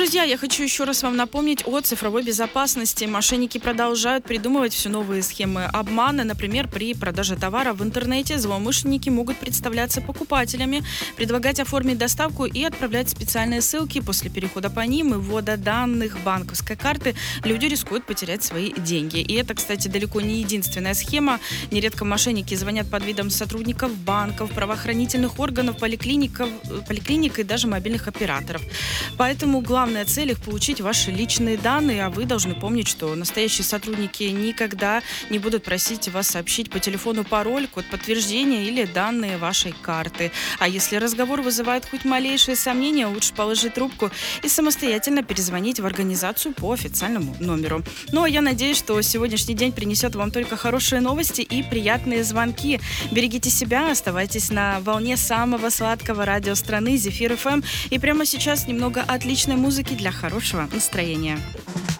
друзья, я хочу еще раз вам напомнить о цифровой безопасности. Мошенники продолжают придумывать все новые схемы обмана. Например, при продаже товара в интернете злоумышленники могут представляться покупателями, предлагать оформить доставку и отправлять специальные ссылки. После перехода по ним и ввода данных банковской карты люди рискуют потерять свои деньги. И это, кстати, далеко не единственная схема. Нередко мошенники звонят под видом сотрудников банков, правоохранительных органов, поликлиник и даже мобильных операторов. Поэтому главная цель их получить ваши личные данные, а вы должны помнить, что настоящие сотрудники никогда не будут просить вас сообщить по телефону пароль, код подтверждения или данные вашей карты. А если разговор вызывает хоть малейшие сомнения, лучше положить трубку и самостоятельно перезвонить в организацию по официальному номеру. Ну а я надеюсь, что сегодняшний день принесет вам только хорошие новости и приятные звонки. Берегите себя, оставайтесь на волне самого сладкого радио страны Зефир ФМ. И прямо сейчас немного отличной музыки для хорошего настроения.